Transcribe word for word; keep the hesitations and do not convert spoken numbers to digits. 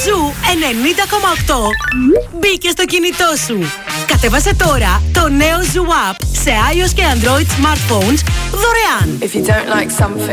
Ζου ενενήντα κόμμα οκτώ μπήκε στο κινητό σου. Κατέβασε τώρα το νέο Ζου App σε iOS και Android smartphones δωρεάν. If you don't like something